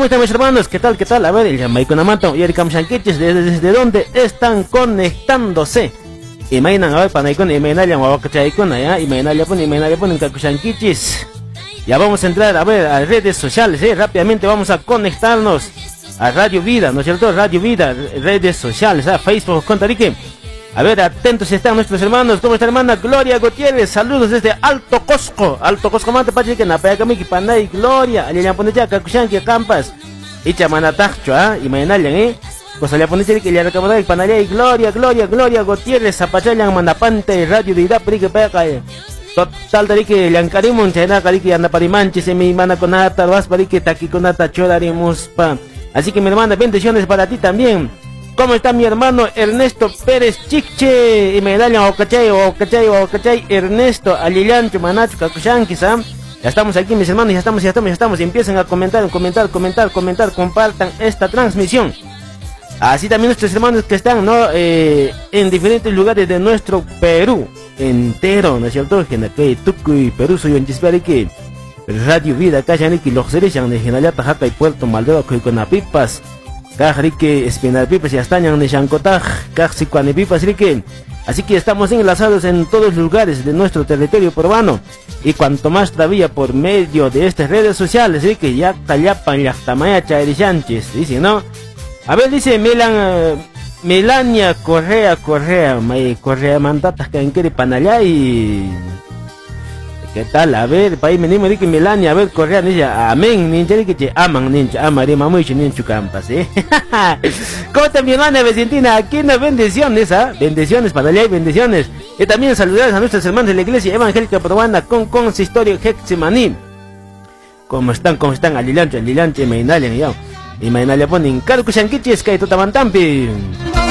¿Cómo están mis hermanos? ¿Qué tal? ¿Qué tal? A ver, el Jamaiconamato y el Kamshankichis, ¿desde dónde están conectándose? Imaginen, a ver, Panaikon, Imainalian, Wawakachaikon, allá, Imainalia ponen Kakushankichis. Ya vamos a entrar, a ver, a redes sociales, rápidamente vamos a conectarnos a Radio Vida, ¿no es cierto? Radio Vida, redes sociales, Facebook, Contarique. A ver, atentos están nuestros hermanos. ¿Cómo está hermana Gloria Gutiérrez? Saludos desde Alto Cosco, Mante Pachique, Napayakamiki, Panay, Gloria, Alian Ponecha, Kakushanki, Campas, Icha Manatacho, Imainalian, Cosa le pone que le recomendó el Panay, Gloria Gutiérrez, Zapachayan, Mandapante, Radio Vida, Prique Peca. Total tarique Lankarimun Chayna Kariki anda parimanchi se mi mana conata vas parique taki conata chodarimos pa. Así que mi hermana, bendiciones para ti también. ¿Cómo está mi hermano Ernesto Pérez Chiche? Y me da o cachay Ernesto Alillancho Manacho Kakushanki Sam. Ya estamos aquí mis hermanos, ya estamos. Empiezan a comentar, compartan esta transmisión. Así también nuestros hermanos que están, ¿no? En diferentes lugares de nuestro Perú entero, ¿no es cierto? Que Tucuy, Perú, soy un chispari que Radio Vida, acá ya ni que los seres ya de Genayata, Jaca y Puerto Maldeo, que con apipas, Cajrique, Espinal Pipas y Astañan de Chancotaj, Caxicuane Pipas, Rique. Así que estamos enlazados en todos los lugares de nuestro territorio peruano. Y cuanto más todavía por medio de estas redes sociales, Rique, ya Callapan, Yactamaya, Chaerishanches, dicen, ¿no? A ver, dice Melania Correa, mandatas que en Panallá y... ¿Qué tal? A ver, país menimo di que Melania, a ver, Correa, ninja, amén, ninja, di que te aman, ninja, amaré, mamuicho, ninja, campas, ¿Cómo está mi hermana Vicentina? Aquí no bendiciones, bendiciones, Panallá y bendiciones. Y también saludar a nuestros hermanos de la iglesia evangélica peruana con consistorio Hexemaní. ¿Cómo están? Alilante, Mainalian, ya. Y Mainalia ponen Karukushankichis, Kaito Tamantampi.